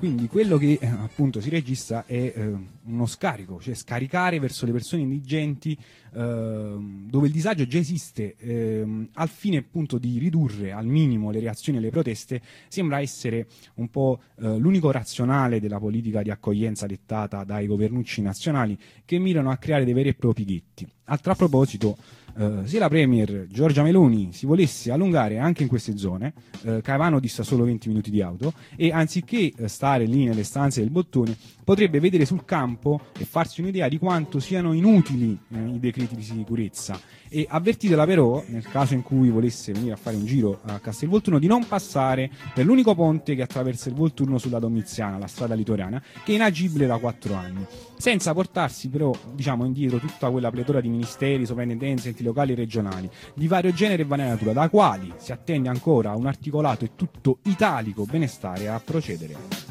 quindi quello che appunto si registra è uno scarico, cioè scaricare verso le persone indigenti dove il disagio già esiste, al fine appunto di ridurre al minimo le reazioni alle proteste, sembra essere un po' l'unico razionale della politica di accoglienza dettata dai governucci nazionali, che mirano a creare dei veri e propri ghetti. A tal proposito, se la Premier Giorgia Meloni si volesse allungare anche in queste zone, Caivano dista solo 20 minuti di auto, e anziché stare lì nelle stanze del bottone, potrebbe vedere sul campo e farsi un'idea di quanto siano inutili i decreti di sicurezza. E avvertitela però, nel caso in cui volesse venire a fare un giro a Castelvolturno, di non passare per l'unico ponte che attraversa il Volturno sulla Domiziana, la strada litorana, che è inagibile da 4 anni, senza portarsi però, diciamo, indietro tutta quella pletora di ministeri, sovrintendenze, enti locali e regionali di vario genere e varia natura, da quali si attende ancora un articolato e tutto italico benestare a procedere.